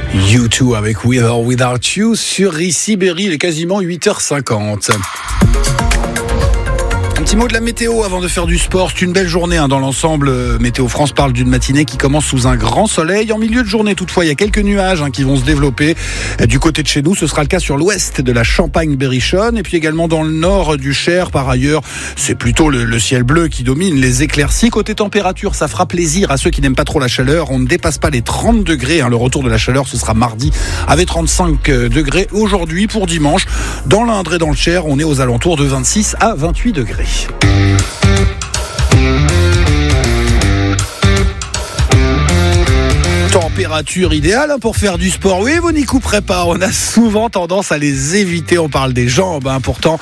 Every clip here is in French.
U2 avec With or Without You sur Ici Berry, il est quasiment 8h50. Un petit mot de la météo avant de faire du sport. C'est une belle journée dans l'ensemble. Météo France parle d'une matinée qui commence sous un grand soleil. En milieu de journée, toutefois, il y a quelques nuages qui vont se développer. Du côté de chez nous, ce sera le cas sur l'ouest de la Champagne-Berrichonne et puis également dans le nord du Cher. Par ailleurs, c'est plutôt le ciel bleu qui domine, les éclaircies. Côté température, ça fera plaisir à ceux qui n'aiment pas trop la chaleur. On ne dépasse pas les 30 degrés. Le retour de la chaleur, ce sera mardi avec 35 degrés. Aujourd'hui, pour dimanche, dans l'Indre et dans le Cher, on est aux alentours de 26 à 28 degrés. Température idéale pour faire du sport. Oui, vous n'y couperez pas. On a souvent tendance à les éviter. On parle des jambes. Pourtant,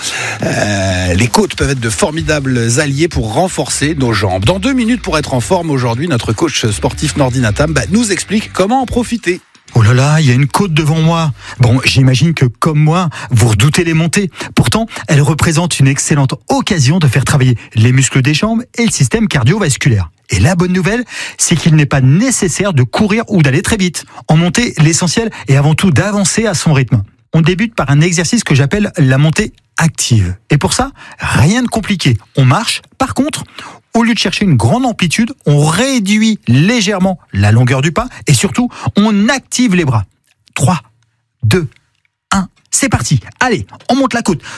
les côtes peuvent être de formidables alliés pour renforcer nos jambes. Dans 2 minutes pour être en forme aujourd'hui, notre coach sportif Nordi Natam nous explique comment en profiter. Oh là là, il y a une côte devant moi. Bon, j'imagine que comme moi, vous redoutez les montées. Pourtant, elle représente une excellente occasion de faire travailler les muscles des jambes et le système cardiovasculaire. Et la bonne nouvelle, c'est qu'il n'est pas nécessaire de courir ou d'aller très vite. En montée, l'essentiel est avant tout d'avancer à son rythme. On débute par un exercice que j'appelle la montée active. Et pour ça, rien de compliqué. On marche. Par contre, au lieu de chercher une grande amplitude, on réduit légèrement la longueur du pas et surtout, on active les bras. 3, 2, 1, c'est parti. Allez, on monte la côte.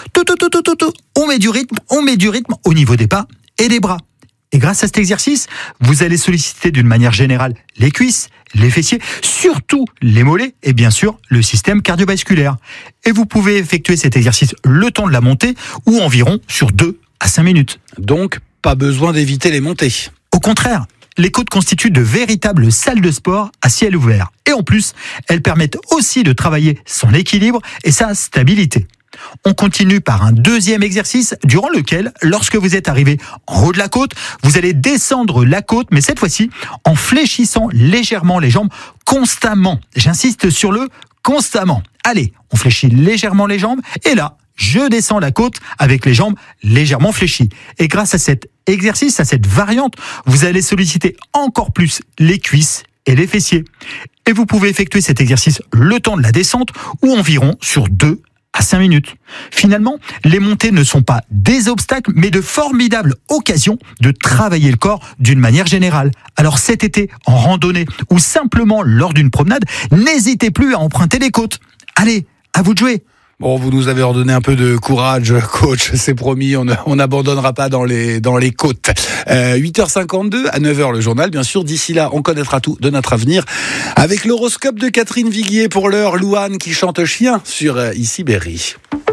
On met du rythme au niveau des pas et des bras. Et grâce à cet exercice, vous allez solliciter d'une manière générale les cuisses, les fessiers, surtout les mollets et bien sûr le système cardiovasculaire. Et vous pouvez effectuer cet exercice le temps de la montée ou environ sur 2 à 5 minutes. Donc, pas besoin d'éviter les montées. Au contraire, les côtes constituent de véritables salles de sport à ciel ouvert. Et en plus, elles permettent aussi de travailler son équilibre et sa stabilité. On continue par un deuxième exercice durant lequel, lorsque vous êtes arrivé en haut de la côte, vous allez descendre la côte, mais cette fois-ci en fléchissant légèrement les jambes constamment. J'insiste sur le constamment. Allez, on fléchit légèrement les jambes et là, je descends la côte avec les jambes légèrement fléchies. Et grâce à cet exercice, à cette variante, vous allez solliciter encore plus les cuisses et les fessiers. Et vous pouvez effectuer cet exercice le temps de la descente ou environ sur 2 à 5 minutes. Finalement, les montées ne sont pas des obstacles, mais de formidables occasions de travailler le corps d'une manière générale. Alors cet été, en randonnée ou simplement lors d'une promenade, n'hésitez plus à emprunter les côtes. Allez, à vous de jouer. Bon, vous nous avez ordonné un peu de courage, coach, c'est promis, on n'abandonnera pas dans les côtes. 8h52, à 9h le journal, bien sûr. D'ici là, on connaîtra tout de notre avenir avec l'horoscope de Catherine Viguier. Pour l'heure, Louane qui chante Chien sur Ici Berry.